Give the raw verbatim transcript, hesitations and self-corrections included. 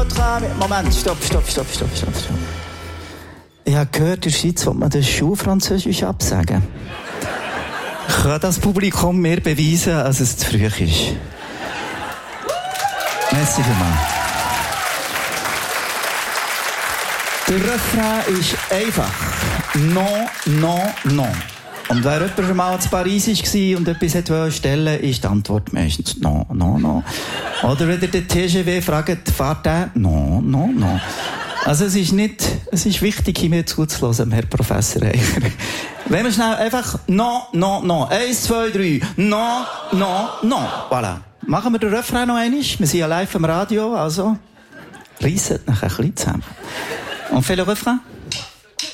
train... Moment, stopp, stopp, stopp, stopp, stopp, stopp. Ich habe gehört, in der Schweiz will man das Schulfranzösisch absagen. Kann das Publikum mir beweisen, dass es zu früh ist? Merci vielmals. Der Refrain ist einfach. Non, non, non. Und wer jemand schon mal in Paris war und etwas wollte stellen, ist die Antwort meistens non, non, non. Oder wenn ihr den T G V fragt, fahrt der? Non, non, non. Also es ist nicht, es ist wichtig, mir zuzuhören, Herr Professor Eicher. Wenn wir schnell einfach non, non, non. Eins, zwei, drei. Non, non, non. Voilà. Machen wir den Refrain noch einmal. Wir sind ja live am Radio, also reisset nachher ein bisschen zusammen. On fait le refrain?